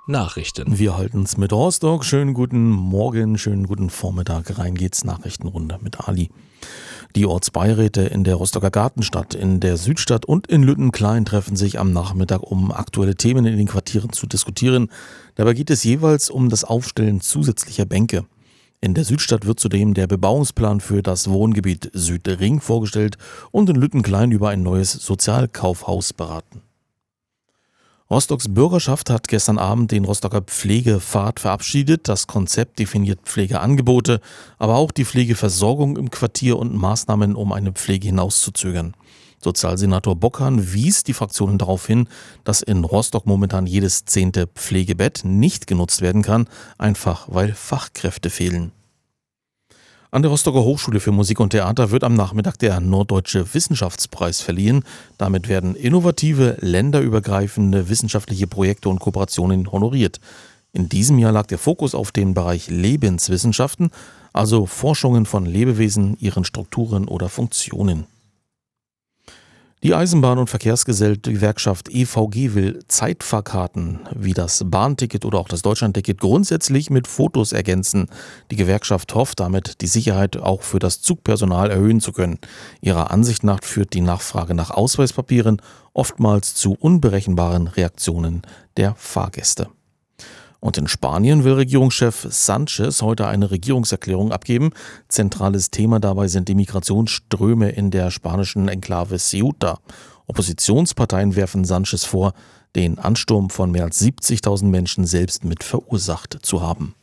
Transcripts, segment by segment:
Nachrichten. Wir halten's mit Rostock. Schönen guten Morgen, schönen guten Vormittag. Rein geht's, Nachrichtenrunde mit Ali. Die Ortsbeiräte in der Rostocker Gartenstadt, in der Südstadt und in Lüttenklein treffen sich am Nachmittag, um aktuelle Themen in den Quartieren zu diskutieren. Dabei geht es jeweils um das Aufstellen zusätzlicher Bänke. In der Südstadt wird zudem der Bebauungsplan für das Wohngebiet Südring vorgestellt und in Lüttenklein über ein neues Sozialkaufhaus beraten. Rostocks Bürgerschaft hat gestern Abend den Rostocker Pflegepfad verabschiedet. Das Konzept definiert Pflegeangebote, aber auch die Pflegeversorgung im Quartier und Maßnahmen, um eine Pflege hinauszuzögern. Sozialsenator Bockhahn wies die Fraktionen darauf hin, dass in Rostock momentan jedes 10. Pflegebett nicht genutzt werden kann, einfach weil Fachkräfte fehlen. An der Rostocker Hochschule für Musik und Theater wird am Nachmittag der Norddeutsche Wissenschaftspreis verliehen. Damit werden innovative, länderübergreifende wissenschaftliche Projekte und Kooperationen honoriert. In diesem Jahr lag der Fokus auf den Bereich Lebenswissenschaften, also Forschungen von Lebewesen, ihren Strukturen oder Funktionen. Die Eisenbahn- und Verkehrsgewerkschaft EVG will Zeitfahrkarten wie das Bahnticket oder auch das Deutschlandticket grundsätzlich mit Fotos ergänzen. Die Gewerkschaft hofft damit, die Sicherheit auch für das Zugpersonal erhöhen zu können. Ihrer Ansicht nach führt die Nachfrage nach Ausweispapieren oftmals zu unberechenbaren Reaktionen der Fahrgäste. Und in Spanien will Regierungschef Sánchez heute eine Regierungserklärung abgeben. Zentrales Thema dabei sind die Migrationsströme in der spanischen Enklave Ceuta. Oppositionsparteien werfen Sánchez vor, den Ansturm von mehr als 70.000 Menschen selbst mit verursacht zu haben.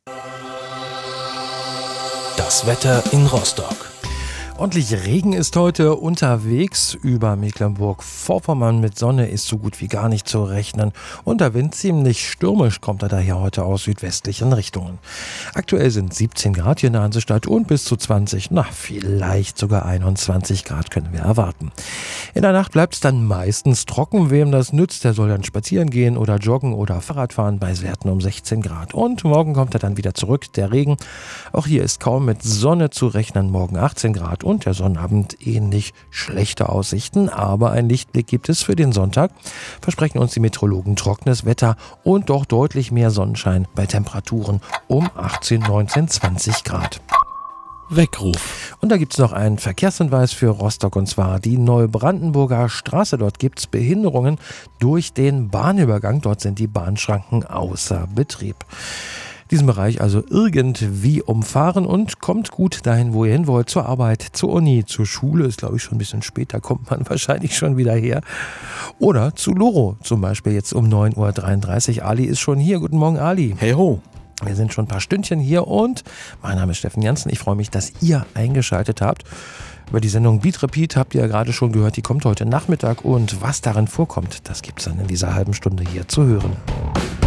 Das Wetter in Rostock. Ordentlich Regen ist heute unterwegs über Mecklenburg-Vorpommern. Mit Sonne ist so gut wie gar nicht zu rechnen. Und der Wind ziemlich stürmisch kommt er daher heute aus südwestlichen Richtungen. Aktuell sind 17 Grad hier in der Hansestadt und bis zu 20, vielleicht sogar 21 Grad können wir erwarten. In der Nacht bleibt es dann meistens trocken. Wem das nützt, der soll dann spazieren gehen oder joggen oder Fahrrad fahren bei Werten um 16 Grad. Und morgen kommt er dann wieder zurück, der Regen. Auch hier ist kaum mit Sonne zu rechnen. Morgen 18 Grad. Und der Sonnabend ähnlich schlechte Aussichten, aber ein Lichtblick gibt es für den Sonntag. Versprechen uns die Meteorologen trockenes Wetter und doch deutlich mehr Sonnenschein bei Temperaturen um 18, 19, 20 Grad. Weckruf. Und da gibt es noch einen Verkehrshinweis für Rostock, und zwar die Neubrandenburger Straße. Dort gibt es Behinderungen durch den Bahnübergang. Dort sind die Bahnschranken außer Betrieb. Diesen Bereich also irgendwie umfahren und kommt gut dahin, wo ihr hin wollt, zur Arbeit, zur Uni, zur Schule, ist glaube ich schon ein bisschen später, kommt man wahrscheinlich schon wieder her. Oder zu Loro, zum Beispiel jetzt um 9.33 Uhr. Ali ist schon hier. Guten Morgen, Ali. Hey ho! Wir sind schon ein paar Stündchen hier und mein Name ist Steffen Janssen. Ich freue mich, dass ihr eingeschaltet habt. Über die Sendung Beat Repeat habt ihr ja gerade schon gehört, die kommt heute Nachmittag und was darin vorkommt, das gibt es dann in dieser halben Stunde hier zu hören.